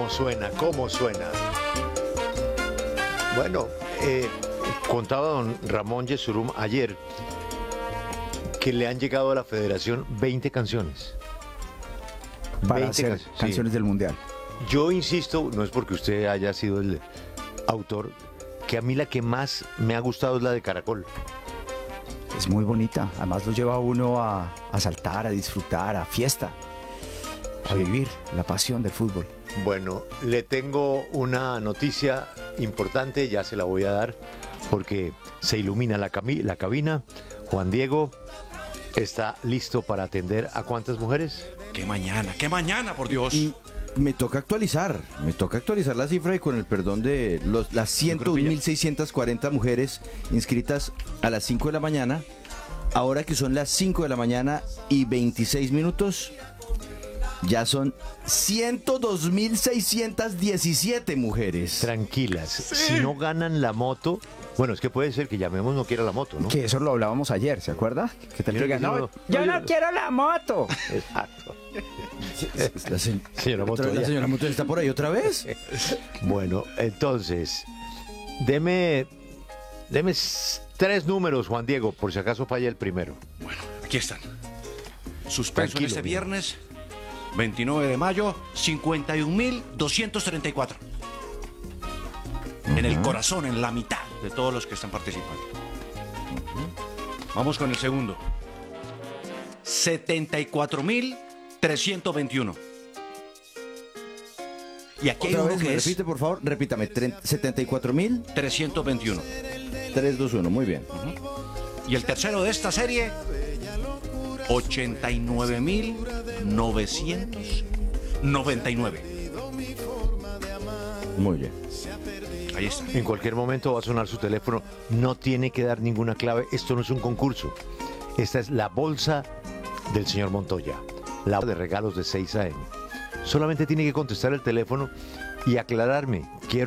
suena? ¿Cómo suena? Bueno, contaba don Ramón Yesurum ayer que le han llegado a la federación 20 canciones. Para 20 hacer canciones del Mundial. Yo insisto, no es porque usted haya sido el autor, que a mí la que más me ha gustado es la de Caracol. Es muy bonita. Además lo lleva a uno a saltar, a disfrutar, a fiesta, a vivir la pasión del fútbol. Bueno, le tengo una noticia importante, ya se la voy a dar, porque se ilumina la cabina. Juan Diego está listo para atender a ¿cuántas mujeres? ¡Qué mañana, por Dios! Y me toca actualizar la cifra y con el perdón de las 101.640 mujeres inscritas a las 5 de la mañana, ahora que son las 5 de la mañana y 26 minutos, ya son 102.617 mujeres. Tranquilas, si no ganan la moto, bueno, es que puede ser que llamemos no quiera la moto, ¿no? Que eso lo hablábamos ayer, ¿se acuerda? Que te Mira digan, que no, yo no quiero la moto. Exacto. Señora Moto, ¿la señora Moto está por ahí otra vez? Bueno, entonces, deme 3 números, Juan Diego, por si acaso falla el primero. Bueno, aquí están. Suspenso Tranquilo, este mira. viernes, 29 de mayo, 51.234. En el corazón, en la mitad de todos los que están participando. Vamos con el segundo. 74.321. Y aquí hay Otra uno vez, que me es repite, por favor, repítame, 74.000. 321. 321, muy bien. Y el tercero de esta serie, 89.999. Muy bien. Ahí está. En cualquier momento va a sonar su teléfono, no tiene que dar ninguna clave, esto no es un concurso. Esta es la bolsa del señor Montoya, la de regalos de 6 a.m. Solamente tiene que contestar el teléfono y aclararme